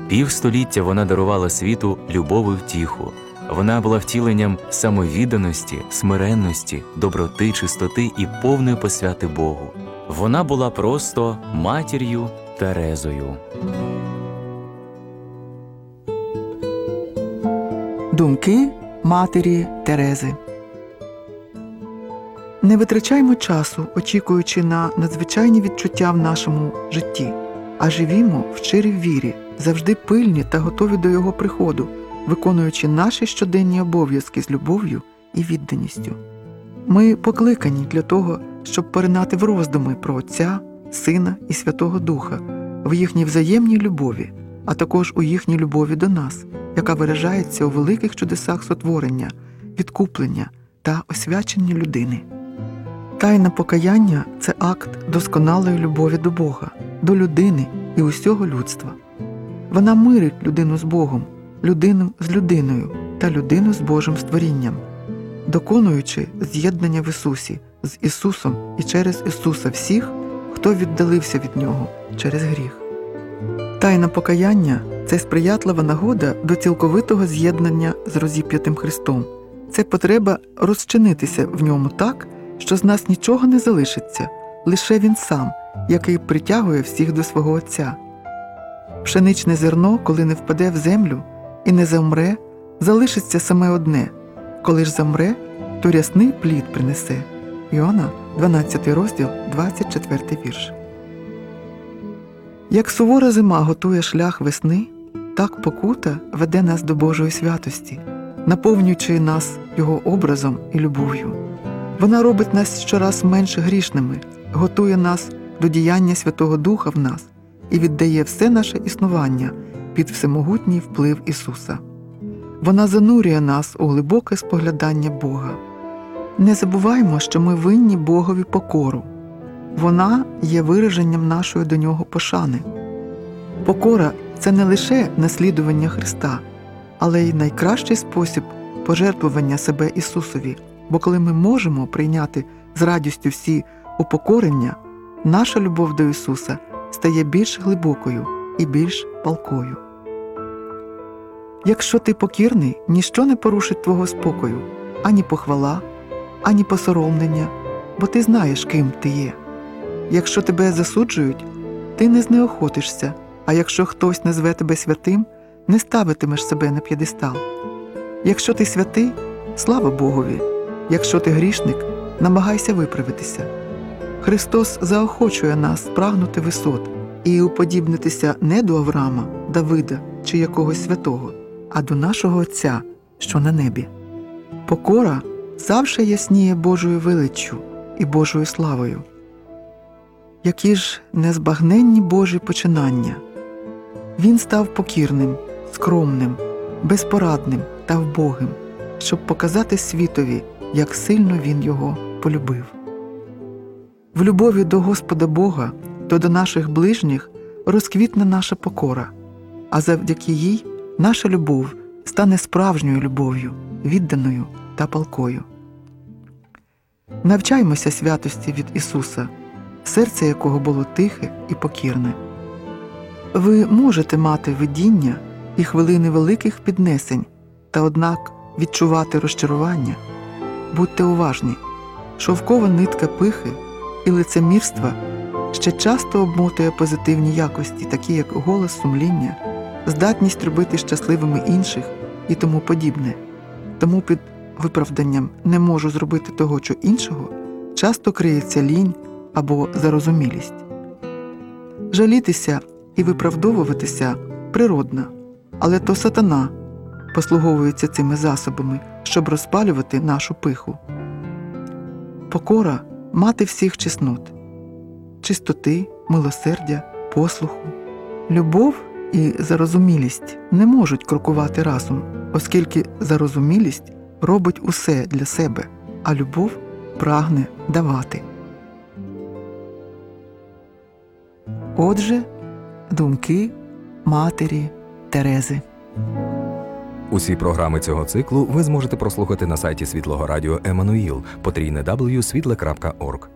Півстоліття вона дарувала світу любов і втіху. Вона була втіленням самовідданості, смиренності, доброти, чистоти і повної посвяти Богу. Вона була просто матір'ю Терезою. Думки матері Терези. Не витрачаймо часу, очікуючи на надзвичайні відчуття в нашому житті, а живімо в щирій вірі, завжди пильні та готові до його приходу, виконуючи наші щоденні обов'язки з любов'ю і відданістю. Ми покликані для того, щоб поринати в роздуми про Отця, Сина і Святого Духа, в їхній взаємній любові, а також у їхній любові до нас, яка виражається у великих чудесах сотворення, відкуплення та освячення людини. Тайна покаяння – це акт досконалої любові до Бога, до людини і усього людства. Вона мирить людину з Богом, людину з людиною та людину з Божим створінням, доконуючи з'єднання в Ісусі, з Ісусом і через Ісуса всіх, хто віддалився від Нього через гріх. Тайна покаяння – це сприятлива нагода до цілковитого з'єднання з розіп'ятим Христом. Це потреба розчинитися в Ньому так, що з нас нічого не залишиться, лише Він сам, який притягує всіх до свого Отця. Пшеничне зерно, коли не впаде в землю і не замре, залишиться саме одне. Коли ж замре, то рясний плід принесе. Іоанна, 12 розділ, 24 вірш. Як сувора зима готує шлях весни, так покута веде нас до Божої святості, наповнюючи нас Його образом і любов'ю. Вона робить нас щораз менш грішними, готує нас до діяння Святого Духа в нас і віддає все наше існування під всемогутній вплив Ісуса. Вона занурює нас у глибоке споглядання Бога. Не забуваймо, що ми винні Богові покору. Вона є вираженням нашої до Нього пошани. Покора – це не лише наслідування Христа, але й найкращий спосіб пожертвування себе Ісусові, бо коли ми можемо прийняти з радістю всі упокорення, наша любов до Ісуса стає більш глибокою і більш палкою. Якщо ти покірний, ніщо не порушить твого спокою, ані похвала, ані посоромлення, бо ти знаєш, ким ти є. Якщо тебе засуджують, ти не знеохотишся, а якщо хтось назве тебе святим, не ставитимеш себе на п'єдестал. Якщо ти святий, слава Богові. Якщо ти грішник, намагайся виправитися. Христос заохочує нас прагнути висот і уподібнитися не до Авраама, Давида чи якогось святого, а до нашого Отця, що на небі. Покора завжди ясніє Божою величчю і Божою славою. Які ж незбагненні Божі починання! Він став покірним, скромним, безпорадним та вбогим, щоб показати світові, як сильно Він його полюбив. В любові до Господа Бога, то до наших ближніх розквітне наша покора, а завдяки їй наша любов стане справжньою любов'ю, відданою та палкою. Навчаймося святості від Ісуса, серце якого було тихе і покірне. Ви можете мати видіння і хвилини великих піднесень, та однак відчувати розчарування. Будьте уважні, шовкова нитка пихи і лицемірства ще часто обмотує позитивні якості, такі як голос сумління, здатність робити щасливими інших і тому подібне. Тому під виправданням «не можу зробити того чи іншого» часто криється лінь або зарозумілість. Жалітися і виправдовуватися природно, але то сатана послуговується цими засобами, щоб розпалювати нашу пиху. Покора – мати всіх чеснот – чистоти, милосердя, послуху. Любов і зарозумілість не можуть крокувати разом, оскільки зарозумілість робить усе для себе, а любов прагне давати. Отже, думки матері Терези. Усі програми цього циклу ви зможете прослухати на сайті Світлого Радіо Еммануїл, www.світле.орг.